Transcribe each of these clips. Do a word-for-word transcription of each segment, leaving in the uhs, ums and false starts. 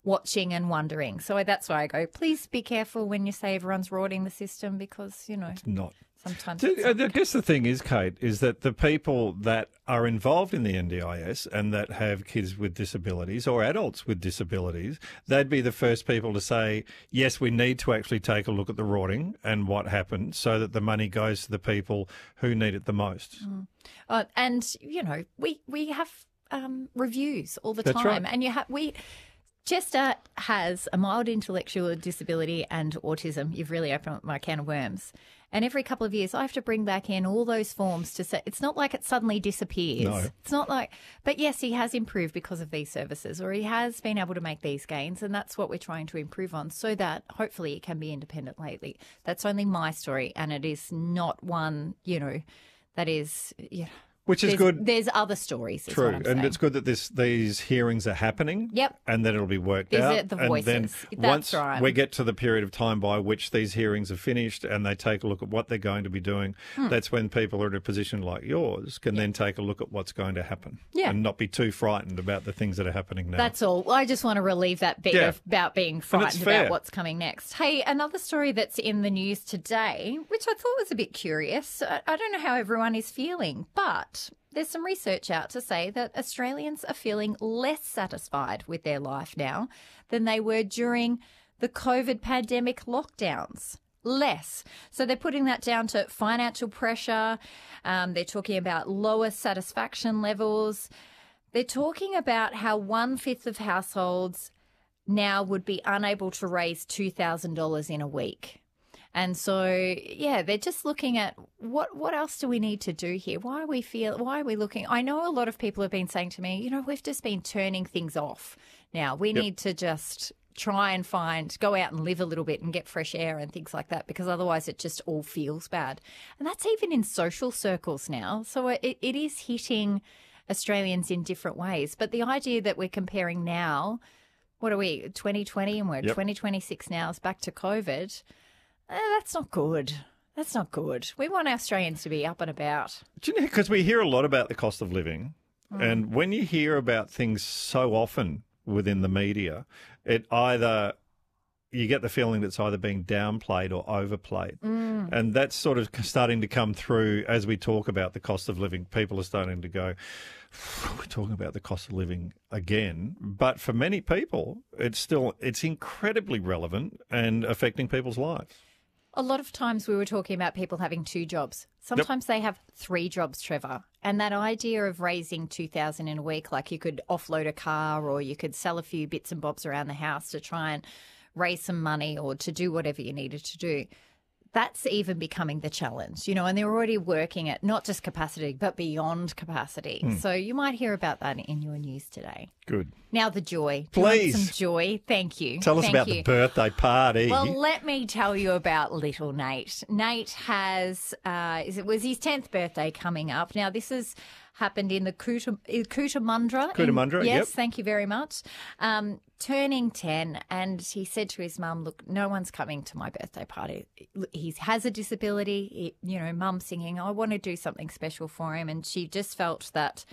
watching and wondering. So that's why I go, please be careful when you say everyone's rorting the system because, you know, it's not. Sometimes Do, it's I guess the thing is, Kate, is that the people that are involved in the N D I S and that have kids with disabilities or adults with disabilities, they'd be the first people to say, yes, we need to actually take a look at the rorting and what happened so that the money goes to the people who need it the most. Mm. Uh, and, you know, we, we have um, reviews all the That's time. right. And you have we... Chester has a mild intellectual disability and autism. You've really opened up my can of worms. And every couple of years, I have to bring back in all those forms to say, it's not like it suddenly disappears. No. It's not like, but yes, he has improved because of these services, or he has been able to make these gains. And that's what we're trying to improve on so that hopefully it can be independent lately. That's only my story. And it is not one, you know, that is, you know, Which is there's, good. There's other stories. Is True. what I'm And saying. it's good that this these hearings are happening. Yep. And that it'll be worked Is out. it the and then voices? That's once right. we get to the period of time by which these hearings are finished and they take a look at what they're going to be doing, Hmm. that's when people are in a position like yours can then take a look at what's going to happen. Yeah. And not be too frightened about the things that are happening now. That's all. I just want to relieve that bit Yeah. of, about being it's frightened fair. about what's coming next. Hey, another story that's in the news today, which I thought was a bit curious. I, I don't know how everyone is feeling, but there's some research out to say that Australians are feeling less satisfied with their life now than they were during the COVID pandemic lockdowns. Less. So they're putting that down to financial pressure. Um, they're talking about lower satisfaction levels. They're talking about how one-fifth of households now would be unable to raise two thousand dollars in a week. And so, yeah, they're just looking at what what else do we need to do here? Why are we feel? Why are we looking? I know a lot of people have been saying to me, you know, we've just been turning things off now. We Yep. need to just try and find, go out and live a little bit and get fresh air and things like that, because otherwise it just all feels bad. And that's even in social circles now. So it, it is hitting Australians in different ways. But the idea that we're comparing now, what are we, twenty twenty, and we're Yep. twenty twenty-six now, is back to COVID. Eh, that's not good. That's not good. We want Australians to be up and about. Do you know, because we hear a lot about the cost of living, Mm. and when you hear about things so often within the media, it either you get the feeling that it's either being downplayed or overplayed. Mm. And that's sort of starting to come through as we talk about the cost of living. People are starting to go, we're talking about the cost of living again. But for many people, it's still, it's incredibly relevant and affecting people's lives. A lot of times we were talking about people having two jobs. Sometimes they have three jobs, Trevor. And that idea of raising two thousand dollars in a week, like you could offload a car or you could sell a few bits and bobs around the house to try and raise some money or to do whatever you needed to do. That's even becoming the challenge, you know, and they're already working at not just capacity, but beyond capacity. Hmm. So you might hear about that in your news today. Good. Now the joy. Do you want Please. some joy. Thank you. Tell us Thank about you. the birthday party. Well, let me tell you about little Nate. Nate has, uh, is it was his tenth birthday coming up. Now, this has happened in the Cootam- Cootamundra. in- Cootamundra, Yes, yep. thank you very much. Um, turning ten, and he said to his mum, look, no one's coming to my birthday party. He has a disability. He, you know, mum singing, I want to do something special for him. And she just felt that,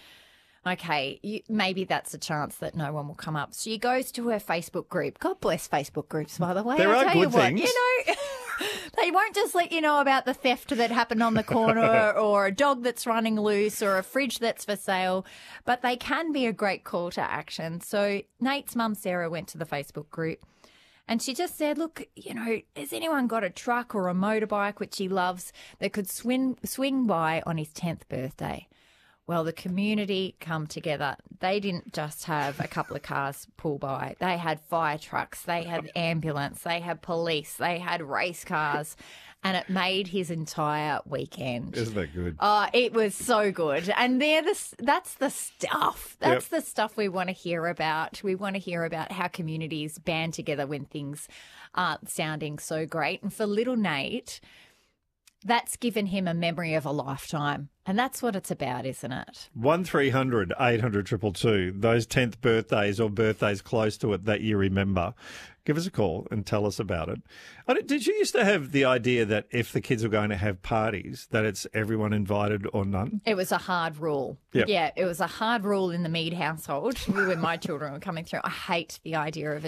okay, you, maybe that's a chance that no one will come up. So she goes to her Facebook group. God bless Facebook groups, by the way. There I are tell good you what, things. You know, they won't just let you know about the theft that happened on the corner or a dog that's running loose or a fridge that's for sale, but they can be a great call to action. So Nate's mum, Sarah, went to the Facebook group. And she just said, look, you know, has anyone got a truck or a motorbike, which he loves, that could swing, swing by on his tenth birthday? Well, the community come together. They didn't just have a couple of cars pull by. They had fire trucks. They had ambulance. They had police. They had race cars. And it made his entire weekend. Isn't that good? Oh, it was so good. And they're the, that's the stuff. That's Yep. the stuff we want to hear about. We want to hear about how communities band together when things aren't sounding so great. And for little Nate, that's given him a memory of a lifetime. And that's what it's about, isn't it? one three hundred eight hundred two two two, those tenth birthdays or birthdays close to it that you remember, give us a call and tell us about it. I don't- Did you used to have the idea that if the kids were going to have parties, that it's everyone invited or none? It was a hard rule. Yep. Yeah, it was a hard rule in the Mead household when my children were coming through. I hate the idea of